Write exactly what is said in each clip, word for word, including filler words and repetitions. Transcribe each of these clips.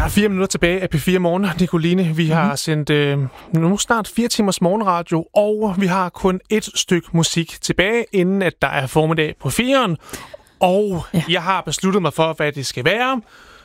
er fire minutter tilbage af P fire Morgen, Nicoline. Vi har mm-hmm. sendt øh, nu snart fire timers morgenradio, og vi har kun et stykke musik tilbage, inden at der er formiddag på firen. Og ja. jeg har besluttet mig for, hvad det skal være.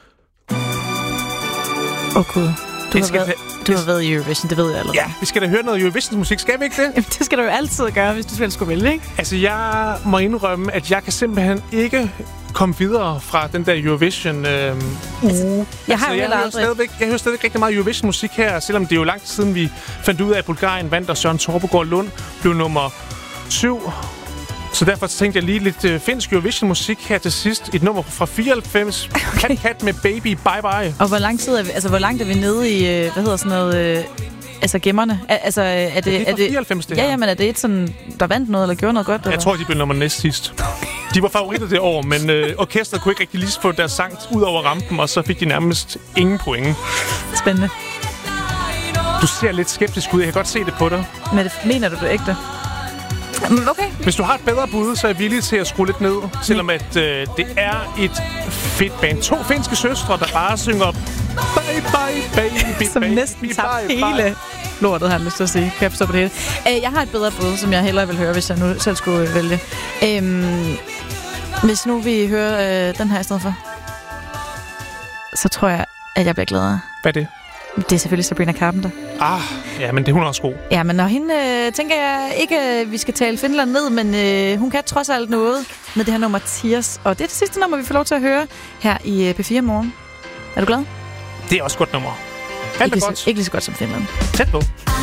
Åh oh, gud, du, har været, du har været i Eurovision, det ved jeg allerede. Ja, vi skal da høre noget Eurovision-musik, skal vi ikke det? Jamen, det skal du jo altid gøre, hvis du selv skulle vælge, ikke? Altså, jeg må indrømme, at jeg kan simpelthen ikke komme videre fra den der Eurovision øh, uge. Altså, jeg altså, har jo jeg heller hører aldrig... stadigvæk, jeg hører stadigvæk rigtig meget Eurovision-musik her, selvom det er jo lang tid siden, vi fandt ud af, at Bulgarien vandt, og Søren Torpegaard Lund blev nummer syv. Så derfor tænkte jeg lige lidt øh, finsk Eurovision-musik her til sidst. Et nummer fra fireoghalvfems. Okay. Kat Kat med Baby Bye Bye. Og hvor langt er vi, altså, hvor langt er vi nede i, øh, hvad hedder sådan noget... Øh, altså gemmerne? Al- altså, er det... Det er fra fireoghalvfems, det her. Ja, ja, men er det et sådan, der vandt noget, eller gjorde noget godt? Jeg eller? tror, de blev nummer næst sidst. De var favoritter det år, men øh, orkestret kunne ikke rigtig lige få deres sang ud over rampen, og så fik de nærmest ingen point. Spændende. Du ser lidt skeptisk ud. Jeg kan godt se det på dig. Men det, mener du det ægte? Okay. Hvis du har et bedre bud, så er jeg villig til at skrue lidt ned, selvom at øh, det er et fedt band. To finske søstre, der bare synger bye bye baby, som baby, næsten bye, tabte bye, hele bye. lortet, har jeg lyst til at sige. Kan jeg forstå på det hele? Jeg har et bedre bud, som jeg hellere vil høre, hvis jeg nu selv skulle vælge. Øhm, hvis nu vi hører øh, den her i stedet for, så tror jeg, at jeg bliver gladere. Hvad er det? Det er selvfølgelig Sabrina Carpenter. Ah, ja, men det hun er også god. Ja, men når hende, øh, tænker jeg ikke, at vi skal tale Finland ned, men øh, hun kan trods alt noget med det her nummer Tears. Og det er det sidste nummer, vi får lov til at høre her i øh, P fire Morgen. Er du glad? Det er også et godt nummer. Alt ikke, er godt. Så, ikke lige så godt som Finland. Tæt på.